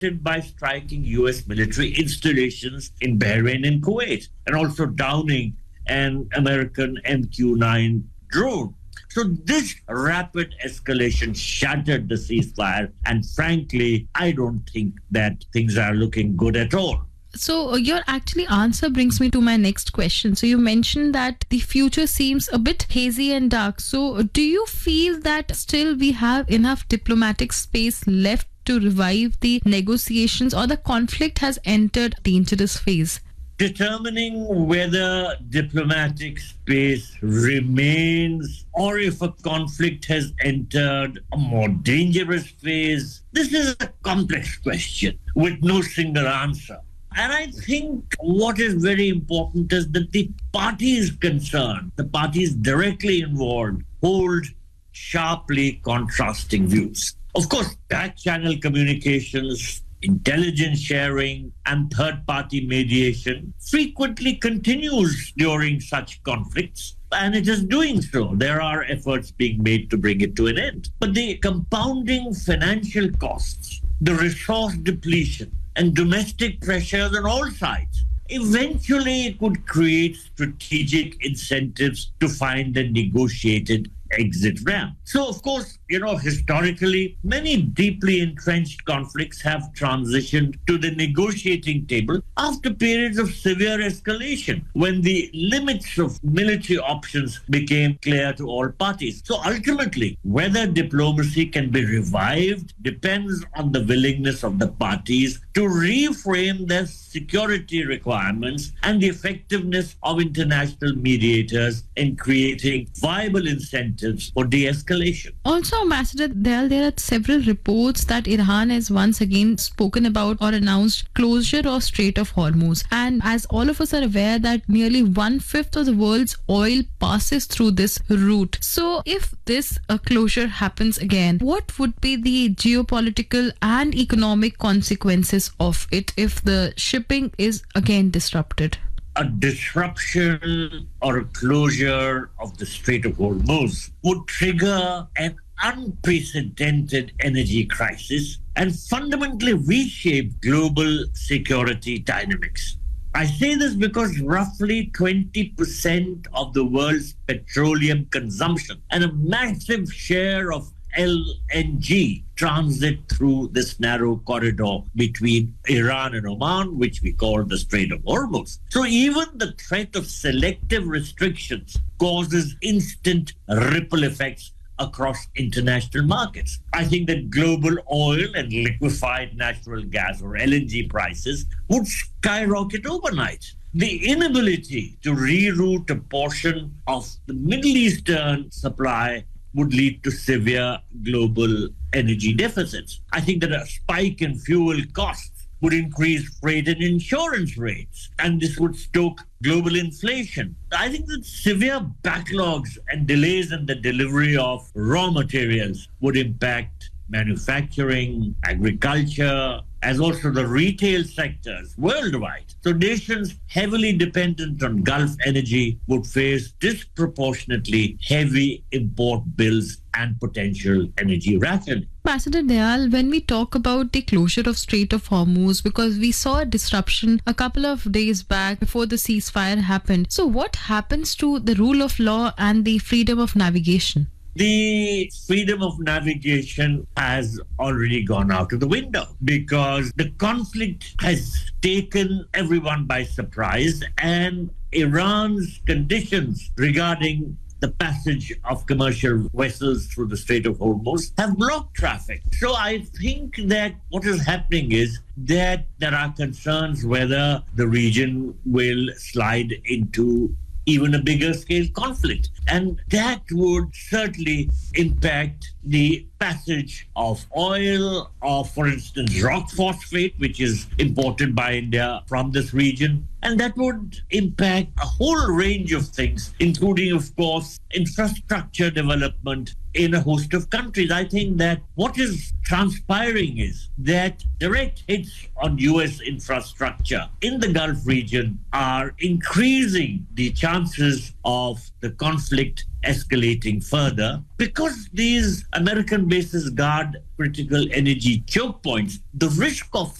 by striking US military installations in Bahrain and Kuwait, and also downing an American MQ-9 drone. So this rapid escalation shattered the ceasefire, and frankly, I don't think that things are looking good at all. So your actually answer brings me to my next question. So you mentioned that the future seems a bit hazy and dark. So do you feel that still we have enough diplomatic space left to revive the negotiations, or the conflict has entered a dangerous phase? Determining whether diplomatic space remains or if a conflict has entered a more dangerous phase, this is a complex question with no single answer. And I think what is very important is that the parties concerned, the parties directly involved, hold sharply contrasting views. Of course, back-channel communications, intelligence sharing, and third-party mediation frequently continues during such conflicts, and it is doing so. There are efforts being made to bring it to an end. But the compounding financial costs, the resource depletion, and domestic pressures on all sides, eventually it would create strategic incentives to find a negotiated exit ramp. So, of course, historically, many deeply entrenched conflicts have transitioned to the negotiating table after periods of severe escalation, when the limits of military options became clear to all parties. So ultimately, whether diplomacy can be revived depends on the willingness of the parties to reframe their security requirements and the effectiveness of international mediators in creating viable incentives for de-escalation. Also, Ambassador Dayal, there are several reports that Iran has once again spoken about or announced closure of Strait of Hormuz. And as all of us are aware that nearly 1/5 of the world's oil passes through this route. So if this closure happens again, what would be the geopolitical and economic consequences of it if the shipping is again disrupted? A disruption or a closure of the Strait of Hormuz would trigger an unprecedented energy crisis and fundamentally reshape global security dynamics. I say this because roughly 20% of the world's petroleum consumption and a massive share of LNG transit through this narrow corridor between Iran and Oman, which we call the Strait of Hormuz. So even the threat of selective restrictions causes instant ripple effects across international markets. I think that global oil and liquefied natural gas, or LNG, prices would skyrocket overnight. The inability to reroute a portion of the Middle Eastern supply would lead to severe global energy deficits. I think that a spike in fuel costs would increase freight and insurance rates, and this would stoke global inflation. I think that severe backlogs and delays in the delivery of raw materials would impact manufacturing, agriculture, as also the retail sectors worldwide. So nations heavily dependent on Gulf energy would face disproportionately heavy import bills and potential energy rationing. Ambassador Dayal, when we talk about the closure of Strait of Hormuz, because we saw a disruption a couple of days back before the ceasefire happened. So what happens to the rule of law and the freedom of navigation? The freedom of navigation has already gone out of the window because the conflict has taken everyone by surprise, and Iran's conditions regarding the passage of commercial vessels through the Strait of Hormuz have blocked traffic. So I think that what is happening is that there are concerns whether the region will slide into even a bigger scale conflict. And that would certainly impact the passage of oil, or for instance, rock phosphate, which is imported by India from this region. And that would impact a whole range of things, including, of course, infrastructure development in a host of countries. I think that what is transpiring is that direct hits on US infrastructure in the Gulf region are increasing the chances of the conflict escalating further. Because these American bases guard critical energy choke points, the risk of